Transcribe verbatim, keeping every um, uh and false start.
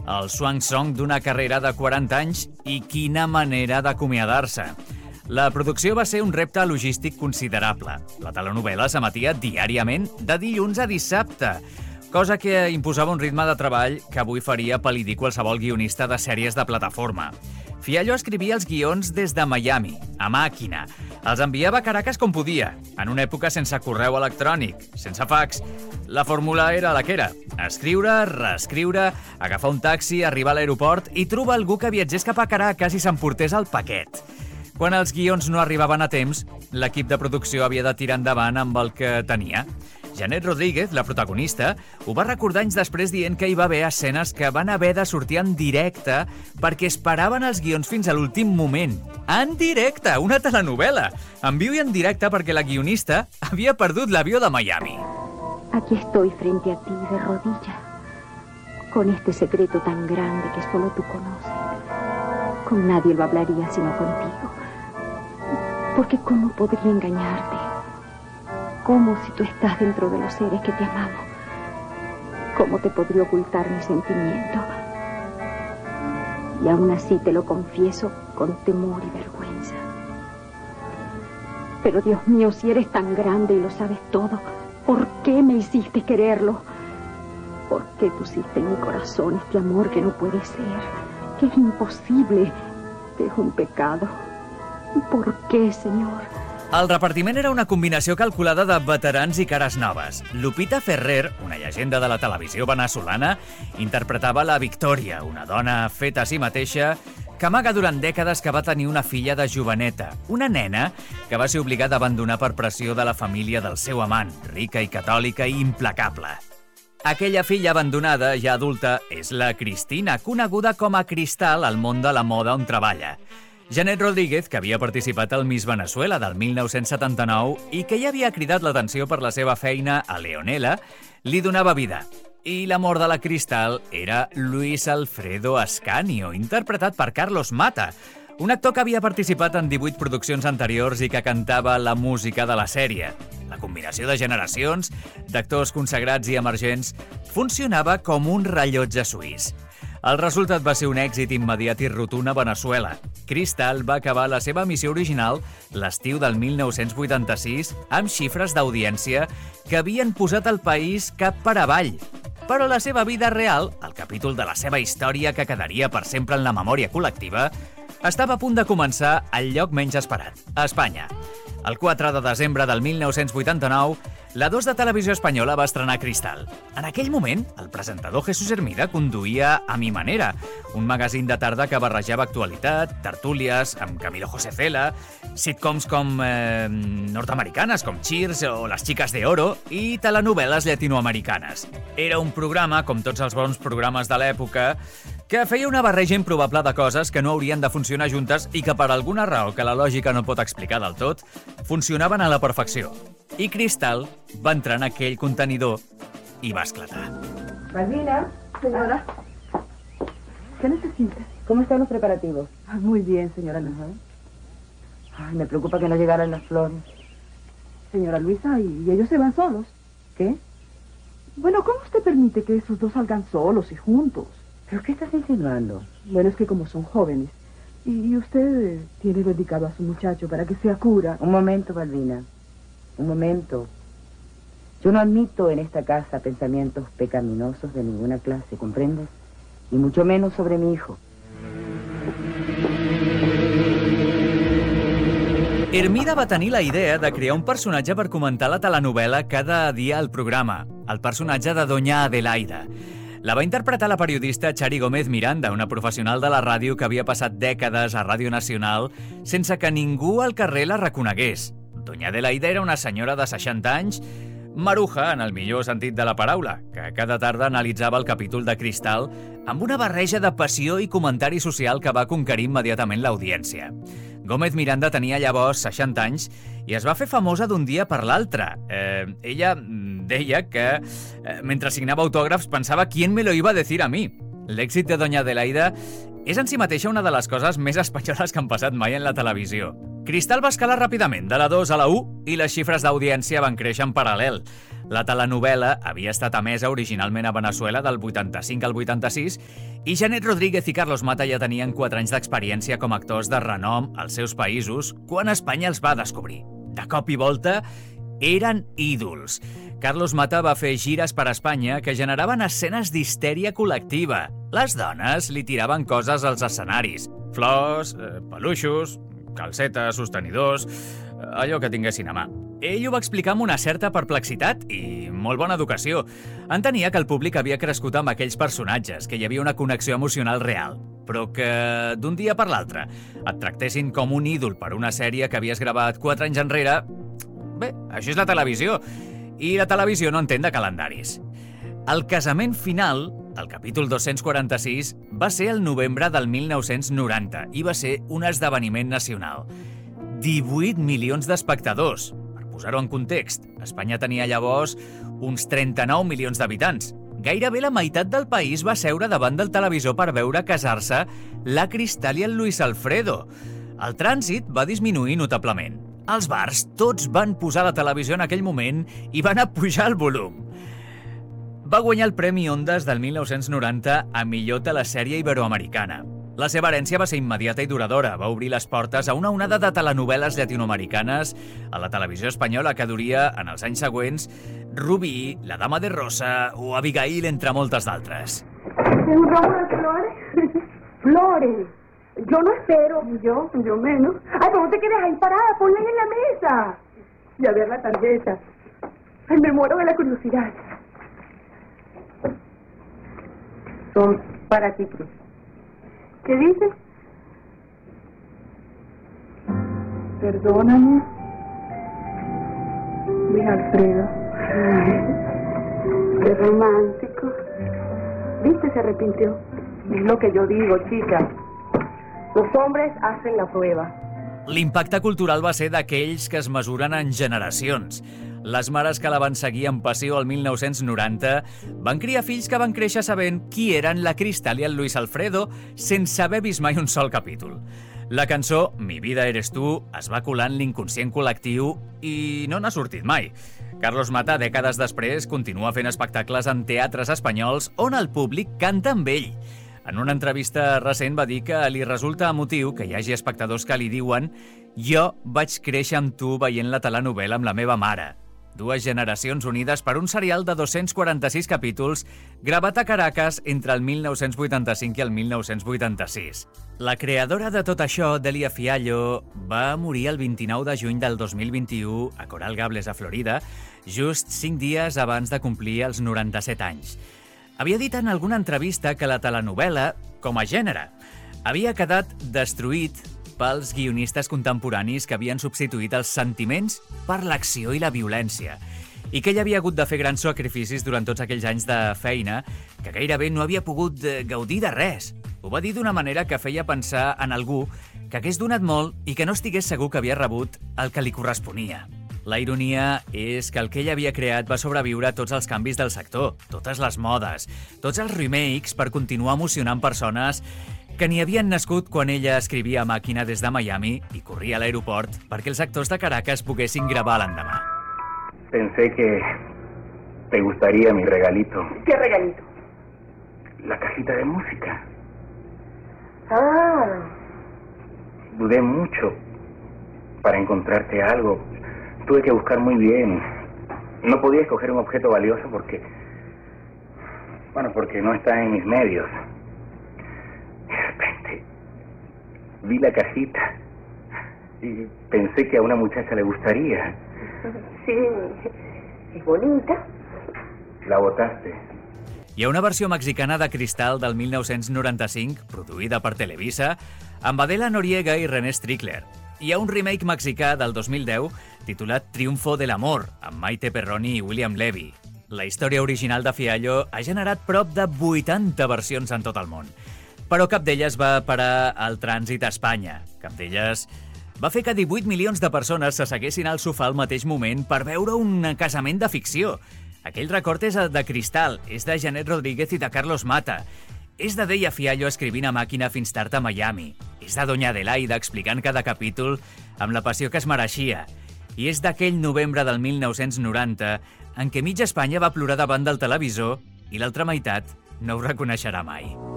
el swan song d'una carrera de quaranta anys i quina manera d'acomiadar-se. La producció va ser un repte logístic considerable. La telenovel·la s'emetia diàriament de dilluns a dissabte, cosa que imposava un ritme de treball que avui faria pel·lidir qualsevol guionista de sèries de plataforma. Fiallo escrivia els guions des de Miami, a màquina. Els enviava a Caracas com podia, en una època sense correu electrònic, sense fax. La fórmula era la que era. Escriure, reescriure, agafar un taxi, arribar a l'aeroport i trobar algú que viatgés cap a Caracas i s'emportés el paquet. Quan els guions no arribaven a temps, l'equip de producció havia de tirar endavant amb el que tenia. Janet Rodríguez, la protagonista, ho va recordar anys després dient que hi va haver escenes que van haver de sortir en directe perquè esperaven els guions fins a l'últim moment. En directe, una telenovel·la! En viu i en directe perquè la guionista havia perdut l'avió de Miami. Aquí estoy frente a ti de rodillas, con este secreto tan grande que solo tú conoces. Con nadie lo hablaría sino contigo. Porque ¿cómo podría engañarte? ¿Cómo si tú estás dentro de los seres que te amamos? ¿Cómo te podría ocultar mi sentimiento? Y aún así te lo confieso con temor y vergüenza. Pero Dios mío, si eres tan grande y lo sabes todo, ¿por qué me hiciste quererlo? ¿Por qué pusiste en mi corazón este amor que no puede ser, que es imposible, que es un pecado? ¿Por qué, Señor? El repartiment era una combinació calculada de veterans i cares noves. Lupita Ferrer, una llegenda de la televisió venezolana, interpretava la Victòria, una dona feta a si mateixa que amaga durant dècades que va tenir una filla de joveneta, una nena que va ser obligada a abandonar per pressió de la família del seu amant, rica i catòlica i implacable. Aquella filla abandonada, ja adulta, és la Cristina, coneguda com a Cristal al món de la moda on treballa. Janet Rodríguez, que havia participat al Miss Venezuela del mil nou-cents setanta-nou i que ja havia cridat l'atenció per la seva feina a Leonela, li donava vida. I l'amor de la Cristal era Luis Alfredo Ascanio, interpretat per Carlos Mata, un actor que havia participat en divuit produccions anteriors i que cantava la música de la sèrie. La combinació de generacions, d'actors consagrats i emergents, funcionava com un rellotge suís. El resultat va ser un èxit immediat i rotund a Venezuela. Cristal va acabar la seva emissió original l'estiu del mil nou-cents vuitanta-sis amb xifres d'audiència que havien posat el país cap per avall. Però la seva vida real, el capítol de la seva història que quedaria per sempre en la memòria col·lectiva, estava a punt de començar al lloc menys esperat, a Espanya. El quatre de desembre del mil nou-cents vuitanta-nou, la dos de Televisió Espanyola va estrenar Cristal. En aquell moment, el presentador Jesús Hermida conduïa A mi manera, un magazín de tarda que barrejava actualitat, tertúlies amb Camilo José Cela, sitcoms com eh, nord-americanes com Cheers o Les xiques de oro i telenovel·les llatinoamericanes. Era un programa, com tots els bons programes de l'època, que feia una barreja improbable de coses que no haurien de funcionar juntes i que per alguna raó que la lògica no pot explicar del tot, funcionaven a la perfecció. I Cristal va entrar en aquell contenidor y va a esclatar. Malvina, señora. ¿Qué necesita? ¿Cómo están los preparativos? Ah, muy bien, señora Luisa. Ay, me preocupa que no llegaran las flores. Señora Luisa, ¿y ellos se van solos? ¿Qué? Bueno, ¿cómo usted permite que esos dos salgan solos y juntos? ¿Pero qué estás insinuando? Bueno, es que como son jóvenes, y usted eh, tiene dedicado a su muchacho para que sea cura. Un momento, Malvina. Un momento. Yo no admito en esta casa pensamientos pecaminosos de ninguna clase, ¿comprendes? Y mucho menos sobre mi hijo. Hermida va tenir la idea de crear un personatge per comentar la telenovel·la cada dia al programa, el personatge de Doña Adelaida. La va interpretar la periodista Chari Gómez Miranda, una professional de la ràdio que havia passat dècades a Ràdio Nacional sense que ningú al carrer la reconegués. Doña Adelaida era una senyora de seixanta anys, maruja, en el millor sentit de la paraula, que cada tarda analitzava el capítol de Cristal amb una barreja de passió i comentari social que va conquerir immediatament l'audiència. Gómez Miranda tenia llavors seixanta anys i es va fer famosa d'un dia per l'altre. Eh, ella deia que, eh, mentre signava autògrafs, pensava «¿Quién me lo iba a decir a mí?». L'èxit de Doña Adelaida és en si mateixa una de les coses més espanyoles que han passat mai en la televisió. Cristal va escalar ràpidament, de la dos a la u, i les xifres d'audiència van créixer en paral·lel. La telenovel·la havia estat emesa originalment a Veneçuela del vuitanta-cinc al vuitanta-sis i Janet Rodríguez i Carlos Mata ja tenien quatre anys d'experiència com a actors de renom als seus països quan Espanya els va descobrir. De cop i volta, eren ídols. Carlos Mata va fer gires per Espanya que generaven escenes d'histèria col·lectiva. Les dones li tiraven coses als escenaris. Flors, eh, peluixos, calcetes, sostenidors, allò que tinguessin a mà. Ell ho va explicar amb una certa perplexitat i molt bona educació. Entenia que el públic havia crescut amb aquells personatges, que hi havia una connexió emocional real, però que d'un dia per l'altre et tractessin com un ídol per una sèrie que havies gravat quatre anys enrere. Bé, això és la televisió, i la televisió no entén de calendaris. El casament final, el capítol dos-cents quaranta-sis, va ser el novembre del mil nou-cents noranta i va ser un esdeveniment nacional. divuit milions d'espectadors. Per posar-ho en context, Espanya tenia llavors uns trenta-nou milions d'habitants. Gairebé la meitat del país va seure davant del televisor per veure casar-se la Cristal i el Luis Alfredo. El trànsit va disminuir notablement. Els bars tots van posar la televisió en aquell moment i van apujar el volum. Va guanyar el Premi Ondas del mil nou-cents noranta a millor telesèrie iberoamericana. La seva herència va ser immediata i duradora. Va obrir les portes a una onada de telenovel·les llatinoamericanes a la televisió espanyola que duria, en els anys següents, Rubí, La dama de rosa o Abigail, entre moltes d'altres. ¿Un ramo de flores? ¡Flores! Yo no espero. Yo, yo menos. Ay, pero no te quedes ahí parada, ponla en la mesa. Y a ver la tarjeta. Ay, me muero de la curiosidad. Son para ti, Cruz. ¿Qué dices? Perdóname, Luis Alfredo. Ay, qué romántico. ¿Viste? Se arrepintió. Es lo que yo digo, chica. Los hombres hacen la prueba. L'impacte cultural va ser d'aquells que es mesuren en generacions. Les mares que la van seguir amb passió al mil nou-cents noranta van criar fills que van créixer sabent qui eren la Cristal i el Luis Alfredo sense haver vist mai un sol capítol. La cançó Mi vida eres tu es va colar en l'inconscient col·lectiu i no n'ha sortit mai. Carlos Mata, dècades després, continua fent espectacles en teatres espanyols on el públic canta amb ell. En una entrevista recent va dir que li resulta emotiu que hi hagi espectadors que li diuen «Jo vaig créixer amb tu veient la telenovel·la amb la meva mare». Dues generacions unides per un serial de dos-cents quaranta-sis capítols gravat a Caracas entre el mil nou-cents vuitanta-cinc i el mil nou-cents vuitanta-sis. La creadora de tot això, Delia Fiallo, va morir el vint-i-nou de juny del dos mil vint-i-u a Coral Gables, a Florida, just cinc dies abans de complir els noranta-set anys. Havia dit en alguna entrevista que la telenovel·la, com a gènere, havia quedat destruït pels guionistes contemporanis que havien substituït els sentiments per l'acció i la violència, i que ell havia hagut de fer grans sacrificis durant tots aquells anys de feina que gairebé no havia pogut gaudir de res. Ho va dir d'una manera que feia pensar en algú que hagués donat molt i que no estigués segur que havia rebut el que li corresponia. La ironia és que el que ell havia creat va sobreviure a tots els canvis del sector, totes les modes, tots els remakes per continuar emocionant persones que n'hi havien nascut quan ella escrivia a màquina des de Miami i corria a l'aeroport perquè els actors de Caracas poguessin gravar l'endemà. Pensé que te gustaría mi regalito. ¿Qué regalito? La cajita de música. Ah, Dudé mucho para encontrarte algo. Tuve que buscar muy bien. No podía escoger un objeto valioso porque... Bueno, porque no está en mis medios. De repente vi la cajita y pensé que a una muchacha le gustaría. sí, es bonita. La botaste. Hi ha una versió mexicana de Cristal del mil nou-cents noranta-cinc, produïda per Televisa, amb Adela Noriega i René Strickler. Hi ha un remake mexicà del dos mil deu titulat Triunfo del amor, amb Maite Perroni i William Levy. La història original de Fiallo ha generat prop de vuitanta versions en tot el món. Però cap d'elles va parar al trànsit a Espanya. Cap d'elles va fer que divuit milions de persones s'asseguessin al sofà al mateix moment per veure un casament de ficció. Aquell record és de Cristal, és de Janet Rodríguez i de Carlos Mata. És de Delia Fiallo escrivint a màquina fins tard a Miami. És de Doña Adelaida explicant cada capítol amb la passió que es mereixia. I és d'aquell novembre del mil nou-cents noranta en què mitja Espanya va plorar davant del televisor i l'altra meitat no ho reconeixerà mai.